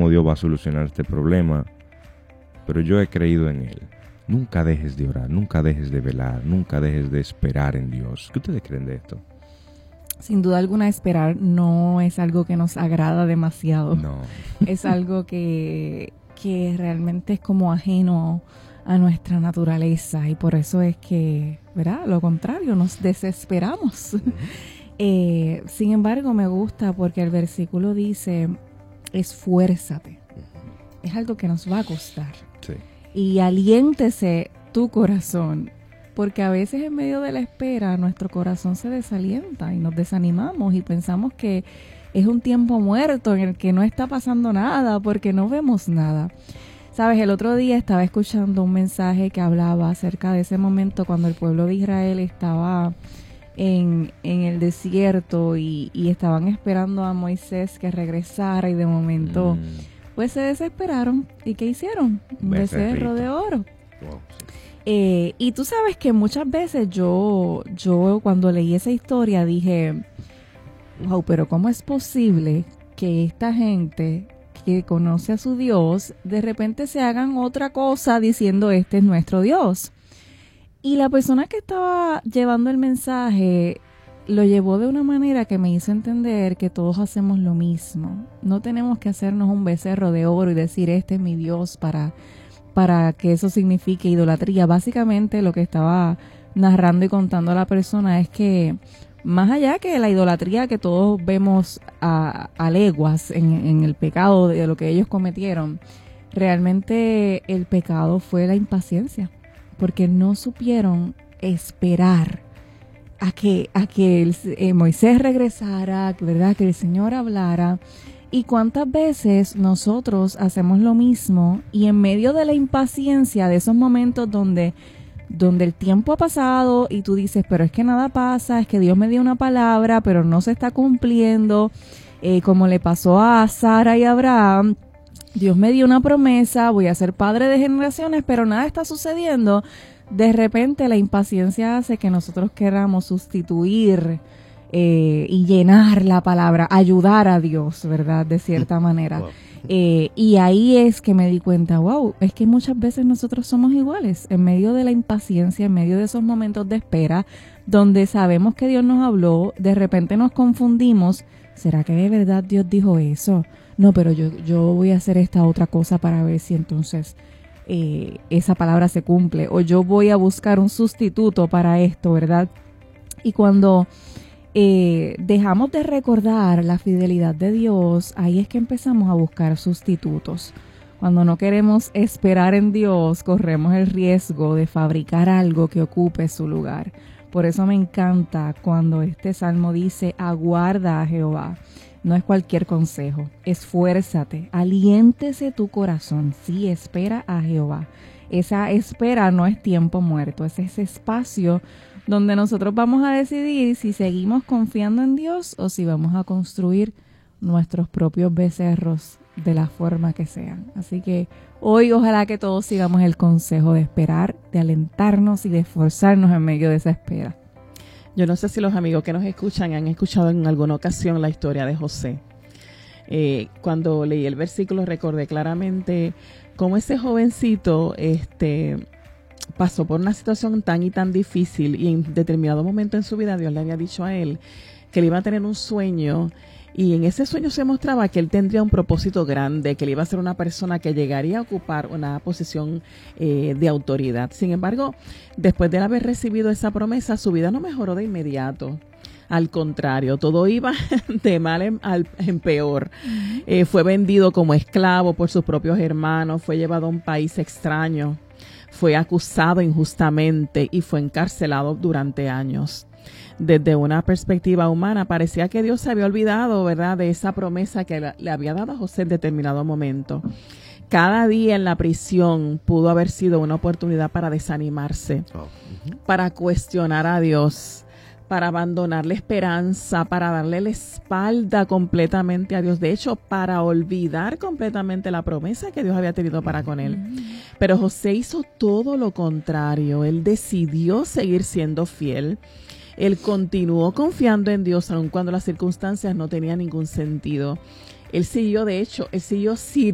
cómo Dios va a solucionar este problema, pero yo he creído en Él. Nunca dejes de orar, nunca dejes de velar, nunca dejes de esperar en Dios. ¿Qué ustedes creen de esto? Sin duda alguna, esperar no es algo que nos agrada demasiado. No. Es algo que realmente es como ajeno a nuestra naturaleza, y por eso es que, ¿verdad? Lo contrario, nos desesperamos. Uh-huh. Sin embargo, me gusta porque el versículo dice, esfuérzate. Es algo que nos va a costar. Sí. Y aliéntese tu corazón, porque a veces en medio de la espera nuestro corazón se desalienta y nos desanimamos y pensamos que es un tiempo muerto en el que no está pasando nada porque no vemos nada. Sabes, el otro día estaba escuchando un mensaje que hablaba acerca de ese momento cuando el pueblo de Israel estaba en el desierto y estaban esperando a Moisés que regresara, y de momento pues se desesperaron. ¿Y qué hicieron? Un becerro de oro. Wow, sí. Y tú sabes que muchas veces yo cuando leí esa historia dije, wow, pero ¿cómo es posible que esta gente que conoce a su Dios de repente se hagan otra cosa diciendo este es nuestro Dios? Y la persona que estaba llevando el mensaje lo llevó de una manera que me hizo entender que todos hacemos lo mismo. No tenemos que hacernos un becerro de oro y decir este es mi Dios para que eso signifique idolatría. Básicamente lo que estaba narrando y contando a la persona es que más allá que la idolatría que todos vemos a leguas en el pecado de lo que ellos cometieron, realmente el pecado fue la impaciencia, porque no supieron esperar a que Moisés regresara, ¿verdad? Que el Señor hablara. Y cuántas veces nosotros hacemos lo mismo, y en medio de la impaciencia, de esos momentos donde el tiempo ha pasado y tú dices, pero es que nada pasa, es que Dios me dio una palabra, pero no se está cumpliendo, como le pasó a Sara y a Abraham. Dios me dio una promesa, voy a ser padre de generaciones, pero nada está sucediendo. De repente la impaciencia hace que nosotros queramos sustituir y llenar la palabra, ayudar a Dios, ¿verdad? De cierta manera. Wow. Y ahí es que me di cuenta, wow, es que muchas veces nosotros somos iguales, en medio de la impaciencia, en medio de esos momentos de espera, donde sabemos que Dios nos habló, de repente nos confundimos. ¿Será que de verdad Dios dijo eso? No, pero yo voy a hacer esta otra cosa para ver si entonces esa palabra se cumple, o yo voy a buscar un sustituto para esto, ¿verdad? Y cuando dejamos de recordar la fidelidad de Dios, ahí es que empezamos a buscar sustitutos. Cuando no queremos esperar en Dios, corremos el riesgo de fabricar algo que ocupe su lugar. Por eso me encanta cuando este salmo dice, aguarda a Jehová. No es cualquier consejo, esfuérzate, aliéntese tu corazón, sí, espera a Jehová. Esa espera no es tiempo muerto, es ese espacio donde nosotros vamos a decidir si seguimos confiando en Dios o si vamos a construir nuestros propios becerros de la forma que sean. Así que hoy ojalá que todos sigamos el consejo de esperar, de alentarnos y de esforzarnos en medio de esa espera. Yo no sé si los amigos que nos escuchan han escuchado en alguna ocasión la historia de José. Cuando leí el versículo recordé claramente cómo ese jovencito pasó por una situación tan y tan difícil, y en determinado momento en su vida Dios le había dicho a él que él iba a tener un sueño, y en ese sueño se mostraba que él tendría un propósito grande, que él iba a ser una persona que llegaría a ocupar una posición de autoridad. Sin embargo, después de haber recibido esa promesa, su vida no mejoró de inmediato. Al contrario, todo iba de mal en peor. Fue vendido como esclavo por sus propios hermanos, fue llevado a un país extraño, fue acusado injustamente y fue encarcelado durante años. Desde una perspectiva humana, parecía que Dios se había olvidado, ¿verdad?, de esa promesa que le había dado a José en determinado momento. Cada día en la prisión pudo haber sido una oportunidad para desanimarse, para cuestionar a Dios, para abandonar la esperanza, para darle la espalda completamente a Dios. De hecho, para olvidar completamente la promesa que Dios había tenido para con él. Pero José hizo todo lo contrario. Él decidió seguir siendo fiel. Él continuó confiando en Dios aun cuando las circunstancias no tenían ningún sentido. Él siguió, de hecho, sirviendo